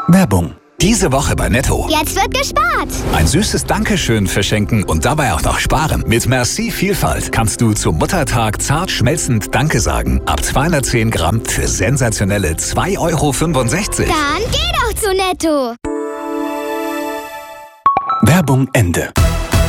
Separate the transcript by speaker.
Speaker 1: Werbung.
Speaker 2: Diese Woche bei Netto.
Speaker 3: Jetzt wird gespart.
Speaker 2: Ein süßes Dankeschön verschenken und dabei auch noch sparen. Mit Merci Vielfalt kannst du zum Muttertag zart schmelzend Danke sagen. Ab 210 Gramm für sensationelle 2,65 €.
Speaker 3: Dann geh doch zu Netto.
Speaker 1: Werbung Ende.